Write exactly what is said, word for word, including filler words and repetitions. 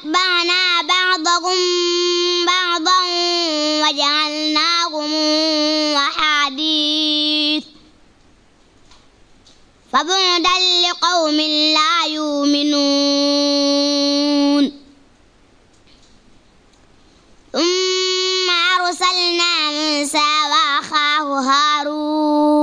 فأتبعنا بعضهم بعضا وجعلناهم أحاديث فبعدا لقوم لا يؤمنون ثم أرسلنا موسى وأخاه هارون